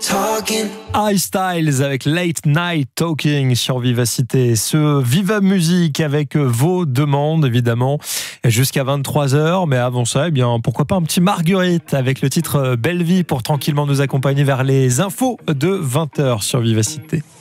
iStyles avec Late Night Talking sur Vivacité. Ce Viva Musique avec vos demandes, évidemment, jusqu'à 23h. Mais avant ça, eh bien, pourquoi pas un petit Marguerite avec le titre Belle Vie pour tranquillement nous accompagner vers les infos de 20h sur Vivacité.